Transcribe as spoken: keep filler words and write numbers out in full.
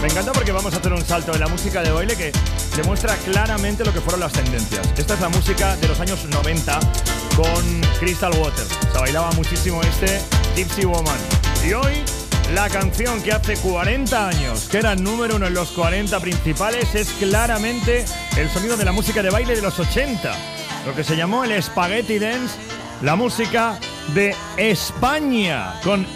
Me encanta porque vamos a hacer un salto en la música de baile que demuestra claramente lo que fueron las tendencias. Esta es la música de los años noventa con Crystal Waters. Se bailaba muchísimo este Gypsy Woman. Y hoy la canción que hace cuarenta años, que era número uno en los cuarenta principales, es claramente el sonido de la música de baile de los ochenta. Lo que se llamó el Spaghetti Dance, la música de España, con